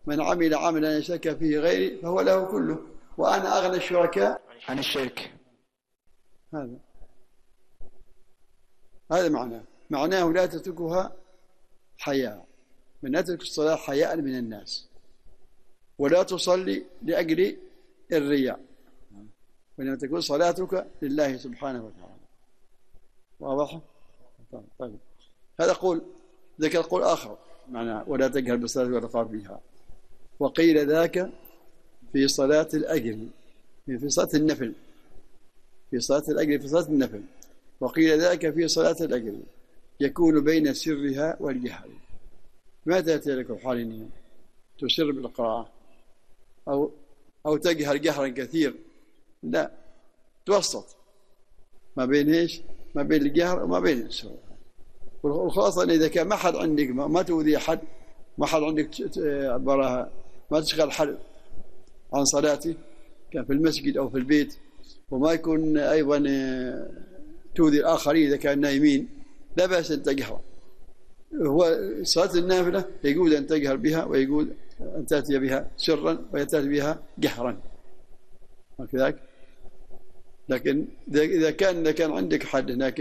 من عمل عملا يشرك فيه غيري فهو له كله، وأنا أغنى الشركاء عن الشرك. هذا معناه لا تتركها حياء، من لا تترك الصلاة حياء من الناس، ولا تصلي لأجل الرياء، وإنما تكون صلاتك لله سبحانه وتعالى. واضح؟ طيب. هذا قول، ذكر قول آخر معناه ولا تجهر بالصلاة ولا تقرب بها، وقيل ذاك في صلاة الأجر، في صلاة النفل، في صلاة الأجر، في صلاة النفل. وقيل ذاك في صلاة الأجر يكون بين سرها والجهر. ما تأتي لك الحال تسر بالقراءة أو تجهر جهرا كثير، لا، توسط ما بين ايش؟ ما بين الجهر وما بين السر. والخلاصة أن إذا كان ما حد عندك، ما تؤذي أحد، ما حد عندك براها، ما تشغل حد عن صلاتي، كان في المسجد أو في البيت، وما يكون أيضا تؤذي الآخرين إذا كانوا نايمين، لا بأس أن تجهر. هو صلاة النافلة يجوز أن تجهر بها، ويجوز أن تأتي بها سرا ويأتي بها جهرا وكذلك. لكن إذا كان عندك حد هناك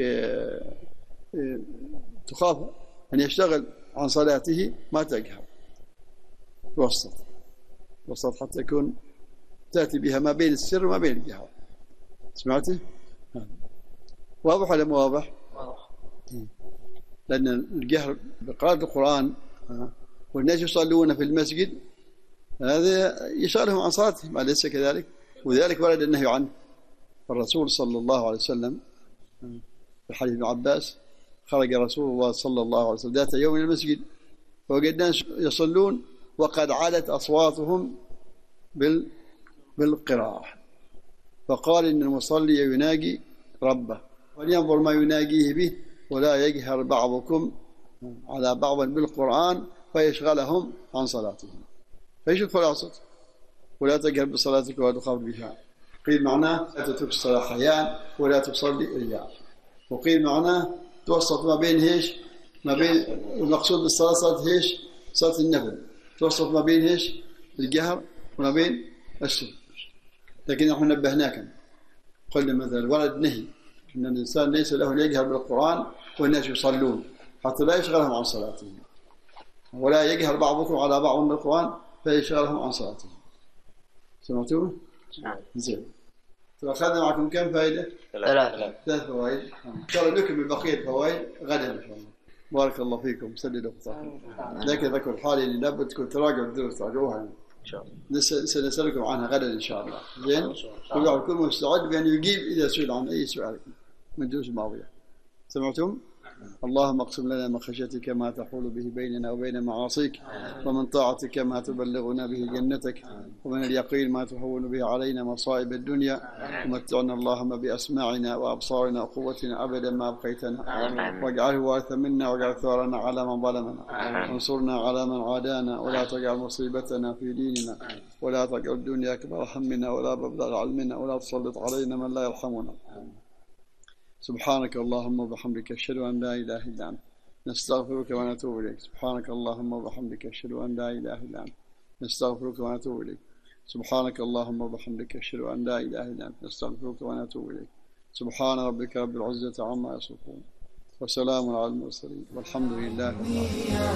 تخاف أن يشتغل عن صلاته، ما تجهر، وسط حتى يكون تأتي بها ما بين السر وما بين الجهر. سمعتي؟ واضح ولا مو واضح؟ واضح. لأن الجهر بقراءة القرآن والناس يصلون في المسجد، هذا يشغلهم عن صلاتهم، أليس كذلك؟ وذلك ورد النهي عنه. الرسول صلى الله عليه وسلم في حديث ابن عباس خرج رسول الله صلى الله عليه وسلم ذات يوم من المسجد، فوجد الناس يصلون وقد علت أصواتهم بالقراءة، فقال إن المصلي يناجي ربه ولينظر ما يناجيه به، ولا يجهر بعضكم على بعض بالقرآن فيشغلهم عن صلاتهم. فايش الخلاصة؟ ولا تجهر بصلاتك ولا تخاف بها. قيل معناه لا تترك الصلاة حياء ولا تصلي رياء، وقيل معناه توسط ما بين هيش، ما بين المقصود بالصلاة صلاة هيش، صلاة النفل، توسط ما بين هيش الجهر وما بين السر. لكن نحن نبهناكم، قلنا مثلا ورد نهي أن الإنسان ليس له أن يجهر بالقرآن والناس يصلون حتى لا يشغلهم عن صلاتهم، ولا يجهر بعضكم على بعض بالقرآن فيشغلهم عن صلاتهم. سمعتوه؟ نعم. زين. فأخذنا معكم كم فائدة؟ 3 فوائد. إن شاء الله نكمل بقية الفوائد غدا إن شاء الله. بارك الله فيكم، سددوا خطاكم. لكن ذكر الحال اللي لابد تكون تراجعوا الدروس، تراجعوها إن شاء الله. سنسألكم عنها غدا إن شاء الله. زين؟ كل واحد يكون مستعد بأن يجيب إذا سئل عن أي سؤال من الدروس الماضية. سمعتم؟ اللهم اقسم لنا من خشيتك ما تحول به بيننا وبين معاصيك، ومن طاعتك ما تبلغنا به جنتك، ومن اليقين ما تهون به علينا مصائب الدنيا، ومتعنا اللهم بأسماعنا وأبصارنا وقوتنا أبدا ما أبقيتنا، واجعله وارث منا، واجعل ثارنا على من ظلمنا، وانصرنا على من عادانا، ولا تجعل مصيبتنا في ديننا، ولا تجعل الدنيا أكبر همنا ولا مبلغ علمنا، ولا تسلط علينا من لا يرحمنا. سبحانك اللهم وبحمدك أشهد أن لا إله إلا أنت نستغفرك ونتوب إليك. سبحانك اللهم وبحمدك أشهد أن لا إله إلا أنت نستغفرك ونتوب إليك. سبحانك اللهم وبحمدك أشهد أن لا إله إلا أنت نستغفرك ونتوب إليك. سبحان ربك رب العزة عما يصفون، وسلام على المرسلين، والحمد لله رب العالمين.